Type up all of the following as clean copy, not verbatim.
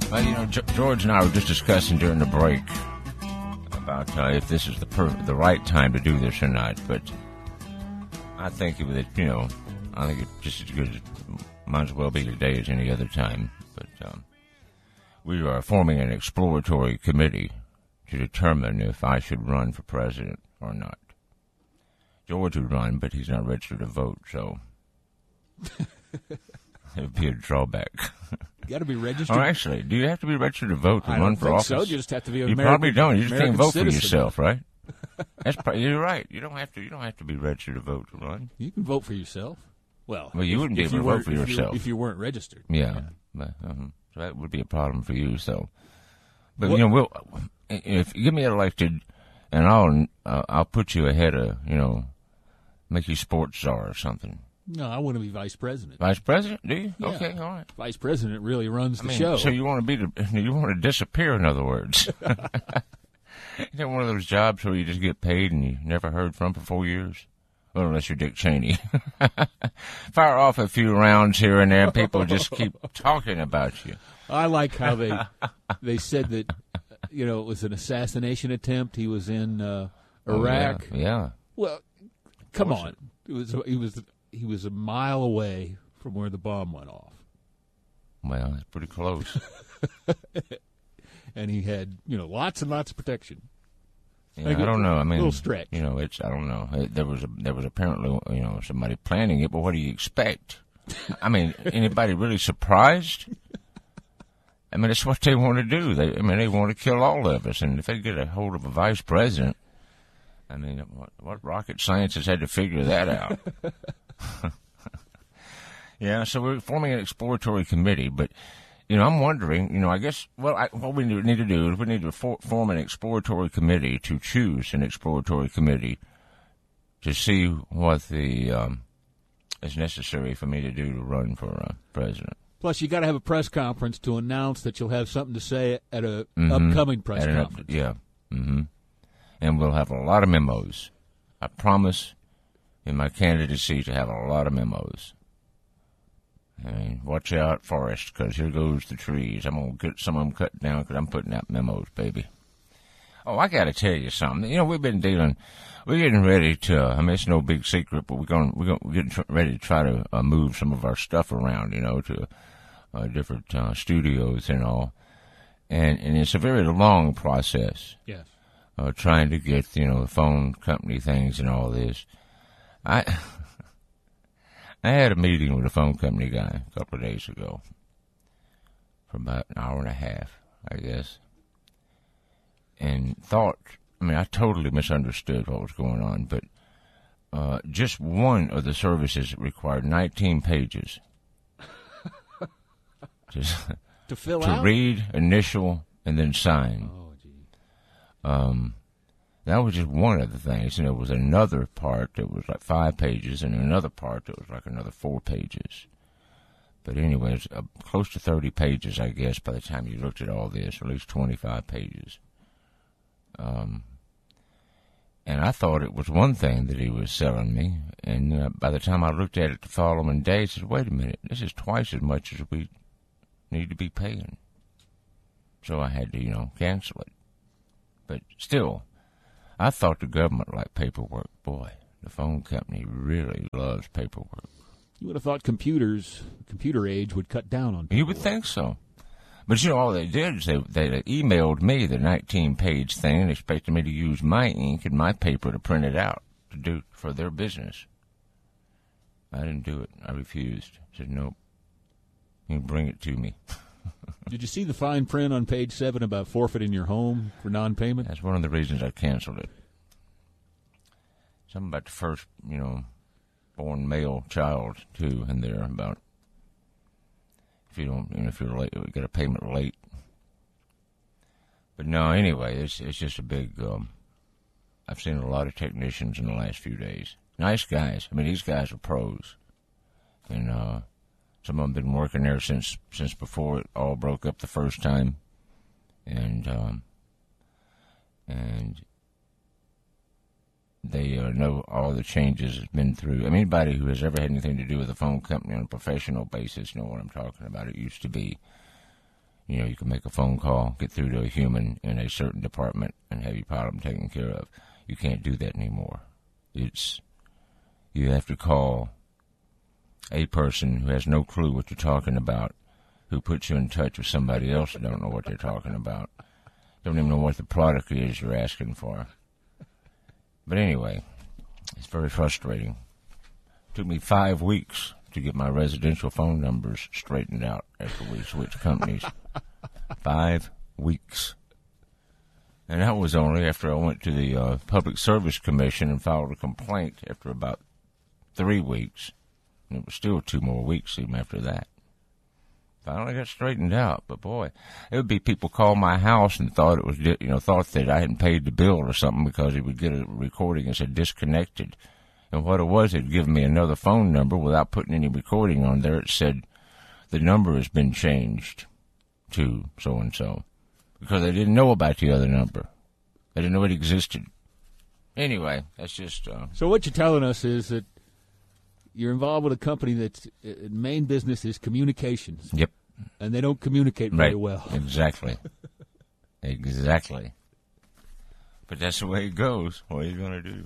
Well, George and I were just discussing during the break about if this is the right time to do this or not. But I think that I think it's just as good. Might as well be today as any other time. But we are forming an exploratory committee to determine if I should run for president or not. George would run, but he's not registered to vote, so it would be a drawback. You got to be registered. Oh, actually, do you have to be registered to vote to run for office? So. You just have to be. You probably don't. You just American can't vote citizen. for yourself, right? You're right. You don't have to be registered to vote to run. You can vote for yourself. Well, you wouldn't be able to vote for yourself if you weren't registered. Yeah. But, so that would be a problem for you. So, but if you get me elected, and I'll put you ahead of make you sports czar or something. No, I want to be vice president. Vice president? Do you? Yeah. Okay, all right. Vice president really runs the show. So you want to disappear? In other words, one of those jobs where you just get paid and you never heard from for 4 years. Well, unless you're Dick Cheney. Fire off a few rounds here and there, and people just keep talking about you. I like how they said that it was an assassination attempt. He was in Iraq. Oh, yeah. Well, come on. He was a mile away from where the bomb went off. Well, it's pretty close. And he had lots and lots of protection. Yeah, I don't know. I mean, a little stretch. I don't know. There was apparently somebody planning it, but what do you expect? I mean, anybody really surprised? I mean, it's what they want to do. They want to kill all of us, and if they get a hold of a vice president, I mean, what rocket science has had to figure that out? Yeah, so we're forming an exploratory committee, but. I'm wondering, I guess, what we need to do is we need to form an exploratory committee to choose an exploratory committee to see what is necessary for me to do to run for president. Plus, you got to have a press conference to announce that you'll have something to say at a upcoming press conference. Yeah. Mm-hmm. And we'll have a lot of memos. I promise in my candidacy to have a lot of memos. I mean, watch out, Forrest, because here goes the trees. I'm going to get some of them cut down because I'm putting out memos, baby. Oh, I got to tell you something. We're getting ready to, I mean, it's no big secret, but we're getting ready to try to move some of our stuff around, to different studios and all. And it's a very long process. Yes. Trying to get, the phone company things and all this. I had a meeting with a phone company guy a couple of days ago for about an hour and a half, I guess, and I totally misunderstood what was going on, but just one of the services required 19 pages to fill out? To read, initial, and then sign. Oh, gee. That was just one of the things, and there was another part that was like 5 pages, and another part that was like another 4 pages. But anyways, close to 30 pages, I guess, by the time you looked at all this, or at least 25 pages. And I thought it was one thing that he was selling me, and by the time I looked at it the following day, I said, wait a minute, this is twice as much as we need to be paying. So I had to, cancel it. But still, I thought the government liked paperwork. Boy, the phone company really loves paperwork. You would have thought computer age would cut down on paperwork. You would think so. But, all they did is they emailed me the 19-page thing and expected me to use my ink and my paper to print it out to do for their business. I didn't do it. I refused. I said, nope. You bring it to me. Did you see the fine print on page 7 about forfeiting your home for non-payment? That's one of the reasons I canceled it. Something about the first, born male child, too, in there about if you're late, you get a payment late. But no, anyway, it's just a big, I've seen a lot of technicians in the last few days. Nice guys. I mean, these guys are pros. And, some of them have been working there since before it all broke up the first time, and they know all the changes it's been through. I mean, anybody who has ever had anything to do with a phone company on a professional basis know what I'm talking about. It used to be, You can make a phone call, get through to a human in a certain department, and have your problem taken care of. You can't do that anymore. You have to call a person who has no clue what you're talking about, who puts you in touch with somebody else who don't know what they're talking about. Don't even know what the product is you're asking for. But anyway, it's very frustrating. It took me 5 weeks to get my residential phone numbers straightened out after we switched companies. 5 weeks. And that was only after I went to the Public Service Commission and filed a complaint after about 3 weeks. And it was still 2 more weeks even after that. Finally got straightened out, but boy, it would be people call my house and thought it was, thought that I hadn't paid the bill or something because he would get a recording and said disconnected. And what it was, it'd give me another phone number without putting any recording on there. It said the number has been changed to so-and-so because they didn't know about the other number. They didn't know it existed. Anyway, that's just... So what you're telling us is that you're involved with a company that's main business is communications. Yep. And they don't communicate very well. Exactly. Exactly. But that's the way it goes. What are you going to do?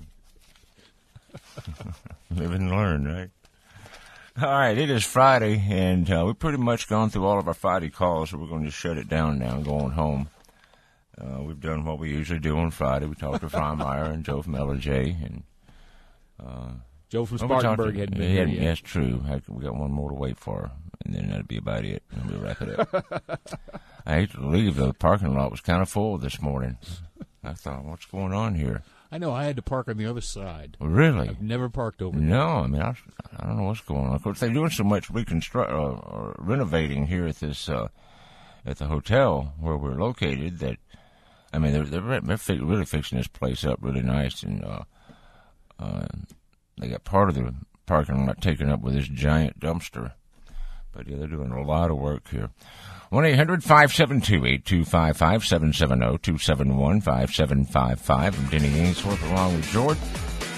Live and learn, right? All right, it is Friday, and we've pretty much gone through all of our Friday calls, so we're going to shut it down now and go on home. We've done what we usually do on Friday. We talked to Freimeyer and Joe from LJ, and Joe from Spartanburg hadn't been here yet. That's true. We got one more to wait for, and then that'll be about it, and we'll wrap it up. I hate to leave. The parking lot was kind of full this morning. I thought, what's going on here? I know. I had to park on the other side. Really? I've never parked over there. No, I mean, I don't know what's going on. Of course, they're doing so much or renovating here at this at the hotel where we're located that, I mean, they're really fixing this place up really nice, and they got part of the parking lot taken up with this giant dumpster. But yeah, they're doing a lot of work here. 1-800-572-8255, 770-271-5755. I'm Denny Ainsworth along with George.